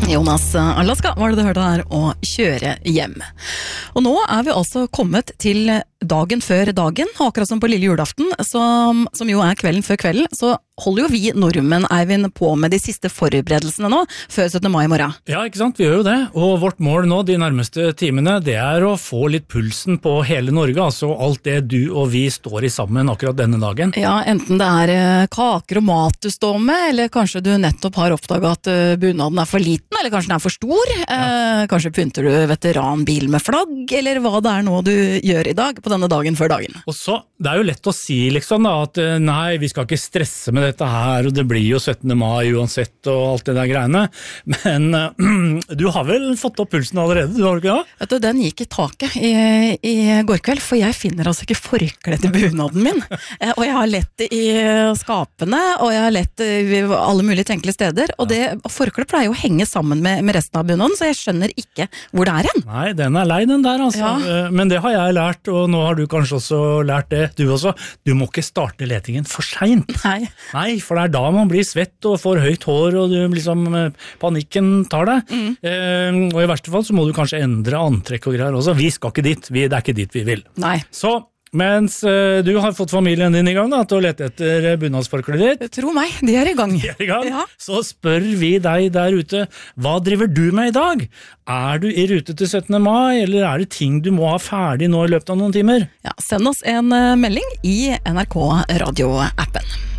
Jonas Alaska var det du hørte her å kjøre hjem. Og nå vi altså kommet til dagen før dagen, akkurat som på lille julaften, som jo kvelden før kvelden, så holder jo vi nordmenn, Eivind, på med de siste forberedelsene nå, før 17. mai I morgen. Ja, ikke sant? Vi gjør jo det, og vårt mål nå de nærmeste timene, det å få litt pulsen på hele Norge, altså alt det du og vi står I sammen akkurat denne dagen. Ja, enten det kaker og mat du står med, eller kanskje du nettopp har oppdaget at bunaden for liten, eller kanskje den for stor, kanskje pynter du veteranbil med flagg, eller hva det nå du gjør I dag, på denne dagen før dagen. Og så, det jo lett å si liksom da, at nei, vi skal ikke stresse med dette her, og det blir jo 17. mai uansett og alt det der greiene, men du har vel fått opp pulsen allerede, du har ikke det? Vet du, den gikk I taket I går kveld, for jeg finner altså ikke forkle til bunaden min, og jeg har lett I skapene, og jeg har lett I alle mulige tenkelige steder, og det forkle pleier jo å henge sammen med resten av bunaden, så jeg skjønner ikke hvor det hen. Nei, den lei den der altså, men det har jeg lært, og nå har du kanskje også lært det, du også. Du må ikke starte letingen for sent. Nei, for det da man blir svett og får høyt hår, og du liksom, panikken tar deg. Og I verste fall så må du kanskje endre antrekk og greier også. Vi skal ikke dit, det ikke dit vi vil. Nei. Så, mens du har fått familien din I gang da, til å lete etter bunadsforkleet ditt. Tro meg, de I gang. De I gang. Ja. Så spør vi deg der ute, hva driver du med I dag? Du I rute til 17. mai, eller det ting du må ha ferdig nå I løpet av noen timer? Ja, send oss en melding I NRK Radio-appen.